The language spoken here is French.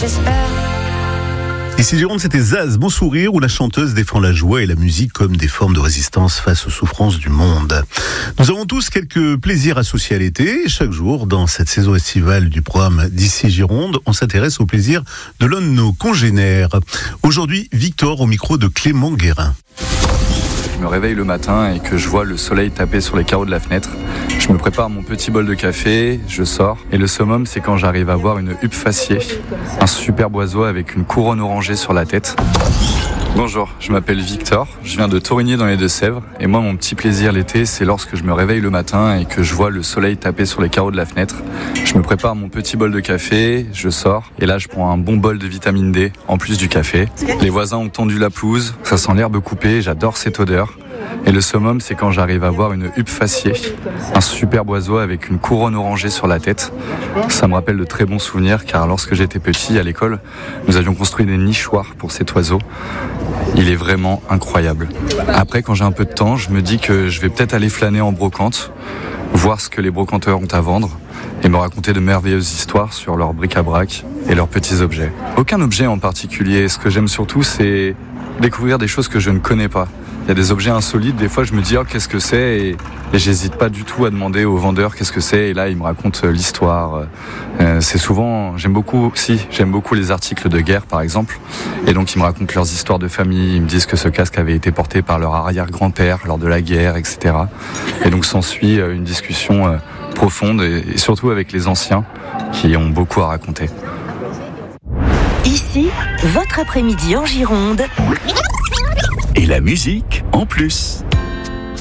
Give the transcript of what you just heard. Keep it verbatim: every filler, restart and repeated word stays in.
j'espère. Ici Gironde, c'était Zaz, Beau Sourire, où la chanteuse défend la joie et la musique comme des formes de résistance face aux souffrances du monde. Nous avons tous quelques plaisirs associés à l'été. Chaque jour, dans cette saison estivale du programme d'Ici Gironde, on s'intéresse aux plaisirs de l'un de nos congénères. Aujourd'hui, Victor au micro de Clément Guérin. Je me réveille le matin et que je vois le soleil taper sur les carreaux de la fenêtre. Je me prépare mon petit bol de café, je sors. Et le summum, c'est quand j'arrive à voir une huppe faciée, un superbe oiseau avec une couronne orangée sur la tête. Bonjour, je m'appelle Victor, je viens de Torigné dans les Deux-Sèvres. Et moi, mon petit plaisir l'été, c'est lorsque je me réveille le matin et que je vois le soleil taper sur les carreaux de la fenêtre. Je me prépare mon petit bol de café, je sors. Et là, je prends un bon bol de vitamine D, en plus du café. Les voisins ont tendu la pelouse, ça sent l'herbe coupée, j'adore cette odeur. Et le summum, c'est quand j'arrive à voir une huppe faciée, un superbe oiseau avec une couronne orangée sur la tête. Ça me rappelle de très bons souvenirs, car lorsque j'étais petit, à l'école, nous avions construit des nichoirs pour cet oiseau. Il est vraiment incroyable. Après, quand j'ai un peu de temps, je me dis que je vais peut-être aller flâner en brocante, voir ce que les brocanteurs ont à vendre, et me raconter de merveilleuses histoires sur leurs bric-à-brac et leurs petits objets. Aucun objet en particulier. Ce que j'aime surtout, c'est découvrir des choses que je ne connais pas. Il y a des objets insolites, des fois je me dis oh, qu'est-ce que c'est et, et j'hésite pas du tout à demander au vendeur qu'est-ce que c'est et là il me raconte l'histoire. Euh, c'est souvent, j'aime beaucoup, si, j'aime beaucoup les articles de guerre par exemple et donc ils me racontent leurs histoires de famille, ils me disent que ce casque avait été porté par leur arrière-grand-père lors de la guerre, et cetera. Et donc s'ensuit une discussion profonde et, et surtout avec les anciens qui ont beaucoup à raconter. Ici, votre après-midi en Gironde. Et la musique en plus.